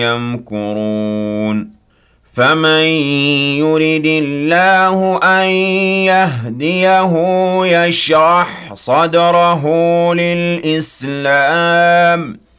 يمكرون فمن يرد الله أن يهديه يشرح صدره للإسلام